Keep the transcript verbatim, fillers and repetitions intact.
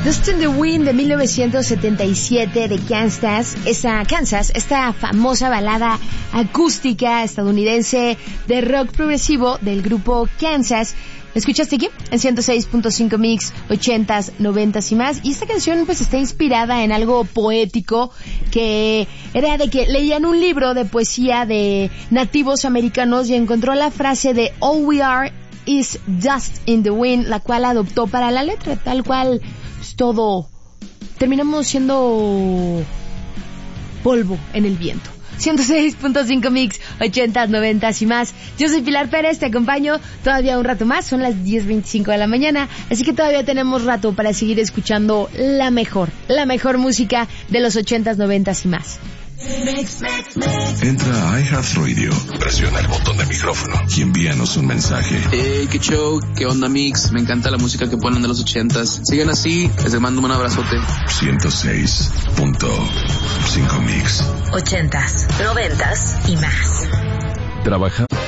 Dust in the Wind de mil novecientos setenta y siete de Kansas, esa Kansas, esta famosa balada acústica estadounidense de rock progresivo del grupo Kansas. ¿La escuchaste aquí? En ciento seis punto cinco Mix, ochentas, noventas y más. Y esta canción pues está inspirada en algo poético que era de que leían un libro de poesía de nativos americanos y encontró la frase de All we are is dust in the wind, la cual adoptó para la letra, tal cual pues, todo terminamos siendo polvo en el viento. ciento seis punto cinco Mix, ochentas, noventas y más. Yo soy Pilar Pérez, te acompaño todavía un rato más, son las diez veinticinco de la mañana, así que todavía tenemos rato para seguir escuchando la mejor, la mejor música de los ochentas, noventas y más. Entra a iHeartRadio, presiona el botón de micrófono y envíanos un mensaje. Hey, qué show, qué onda Mix, me encanta la música que ponen de los ochentas. Sigan así, les mando un abrazote. ciento seis punto cinco Mix. Ochentas, noventas y más. Trabaja.